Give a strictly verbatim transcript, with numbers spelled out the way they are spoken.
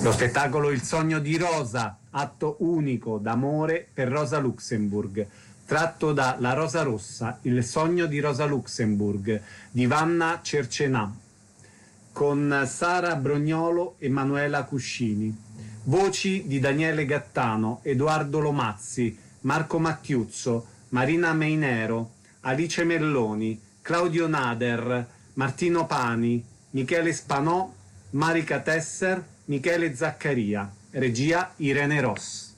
Lo spettacolo Il sogno di Rosa, atto unico d'amore per Rosa Luxemburg, tratto da La Rosa Rossa, il sogno di Rosa Luxemburg, di Vanna Cercenà, con Sara Brognolo e Manuela Cuscini. Voci di Daniele Gattano, Edoardo Lomazzi, Marco Mattiuzzo, Marina Meinero, Alice Melloni, Claudio Nader, Martino Pani, Michele Spanò, Marica Tesser, Michele Zaccaria. Regia Irene Ross.